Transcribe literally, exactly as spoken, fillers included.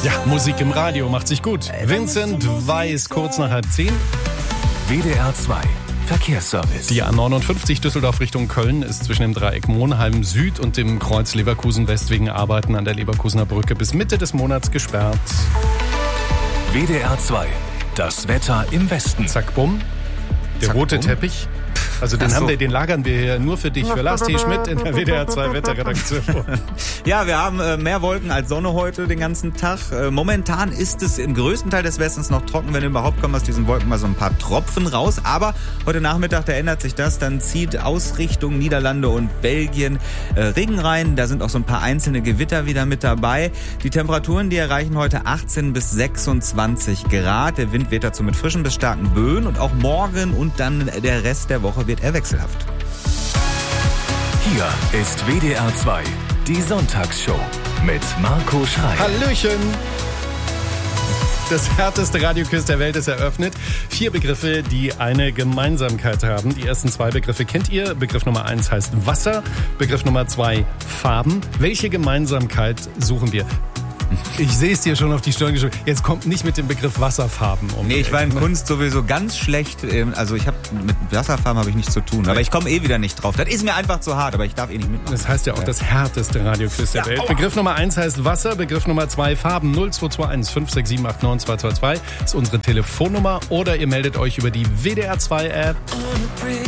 Ja, Musik im Radio macht sich gut. Vincent Weiss, kurz nach halb zehn. W D R zwei Verkehrsservice. Die A neunundfünfzig Düsseldorf Richtung Köln ist zwischen dem Dreieck Monheim Süd und dem Kreuz Leverkusen West wegen Arbeiten an der Leverkusener Brücke bis Mitte des Monats gesperrt. W D R zwei, das Wetter im Westen. Zack, bumm. Der Zack, rote bumm. Teppich. Also den, Ach so. haben wir, den lagern wir hier nur für dich, für Lars T. Schmidt in der W D R zwei Wetterredaktion. Ja, wir haben äh, mehr Wolken als Sonne heute den ganzen Tag. Äh, momentan ist es im größten Teil des Westens noch trocken. Wenn überhaupt kommen aus diesen Wolken mal so ein paar Tropfen raus. Aber heute Nachmittag, da ändert sich das. Dann zieht aus Richtung Niederlande und Belgien äh, Regen rein. Da sind auch so ein paar einzelne Gewitter wieder mit dabei. Die Temperaturen, die erreichen heute achtzehn bis sechsundzwanzig Grad. Der Wind weht dazu mit frischen bis starken Böen. Und auch morgen und dann der Rest der Woche wird er wechselhaft. Hier ist W D R zwei, die Sonntagsshow mit Marco Schrei. Hallöchen! Das härteste Radioquiz der Welt ist eröffnet. Vier Begriffe, die eine Gemeinsamkeit haben. Die ersten zwei Begriffe kennt ihr. Begriff Nummer eins heißt Wasser. Begriff Nummer zwei Farben. Welche Gemeinsamkeit suchen wir? Ich sehe es dir schon auf die Stirn geschrieben. Jetzt kommt nicht mit dem Begriff Wasserfarben um. Nee, ich war in Kunst sowieso ganz schlecht. Also ich habe mit Wasserfarben habe ich nichts zu tun. Aber ich komme eh wieder nicht drauf. Das ist mir einfach zu hart, aber ich darf eh nicht mitmachen. Das heißt ja auch das härteste Radioquiz der Ja, Welt. aua. Begriff Nummer eins heißt Wasser. Begriff Nummer zwei Farben. null zwei zwei eins fünf sechs sieben acht neun zwei zwei zwei ist unsere Telefonnummer. Oder ihr meldet euch über die W D R zwei App.